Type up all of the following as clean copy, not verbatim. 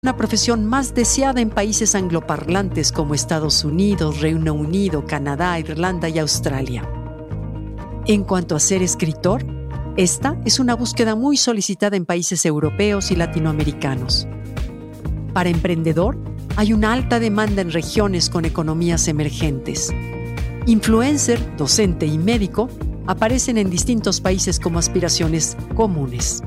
una profesión más deseada en países angloparlantes como Estados Unidos, Reino Unido, Canadá, Irlanda y Australia. En cuanto a ser escritor, esta es una búsqueda muy solicitada en países europeos y latinoamericanos. Para emprendedor, hay una alta demanda en regiones con economías emergentes. Influencer, docente y médico aparecen en distintos países como aspiraciones comunes.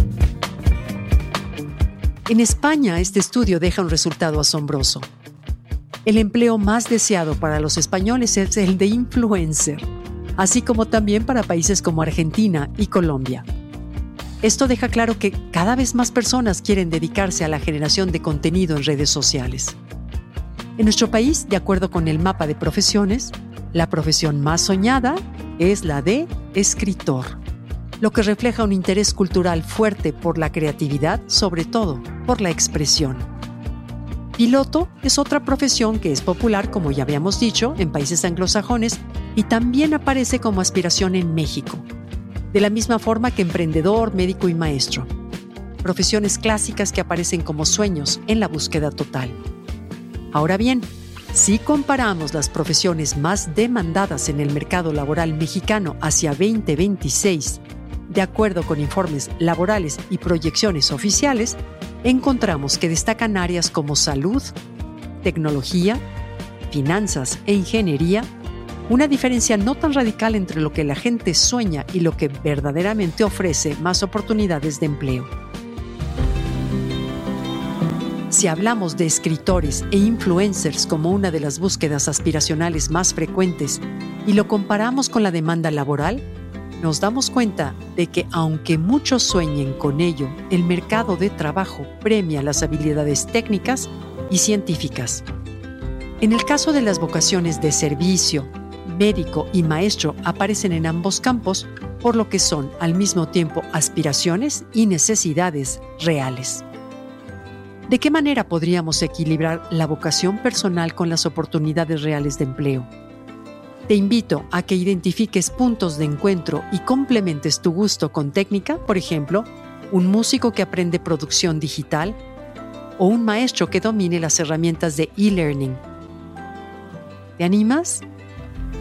En España, este estudio deja un resultado asombroso. El empleo más deseado para los españoles es el de influencer, así como también para países como Argentina y Colombia. Esto deja claro que cada vez más personas quieren dedicarse a la generación de contenido en redes sociales. En nuestro país, de acuerdo con el mapa de profesiones, la profesión más soñada es la de escritor, lo que refleja un interés cultural fuerte por la creatividad, sobre todo por la expresión. Piloto es otra profesión que es popular, como ya habíamos dicho, en países anglosajones y también aparece como aspiración en México, de la misma forma que emprendedor, médico y maestro. Profesiones clásicas que aparecen como sueños en la búsqueda total. Ahora bien, si comparamos las profesiones más demandadas en el mercado laboral mexicano hacia 2026, de acuerdo con informes laborales y proyecciones oficiales, encontramos que destacan áreas como salud, tecnología, finanzas e ingeniería, una diferencia no tan radical entre lo que la gente sueña y lo que verdaderamente ofrece más oportunidades de empleo. Si hablamos de escritores e influencers como una de las búsquedas aspiracionales más frecuentes y lo comparamos con la demanda laboral, nos damos cuenta de que aunque muchos sueñen con ello, el mercado de trabajo premia las habilidades técnicas y científicas. En el caso de las vocaciones de servicio, médico y maestro aparecen en ambos campos, por lo que son al mismo tiempo aspiraciones y necesidades reales. ¿De qué manera podríamos equilibrar la vocación personal con las oportunidades reales de empleo? Te invito a que identifiques puntos de encuentro y complementes tu gusto con técnica, por ejemplo, un músico que aprende producción digital o un maestro que domine las herramientas de e-learning. ¿Te animas?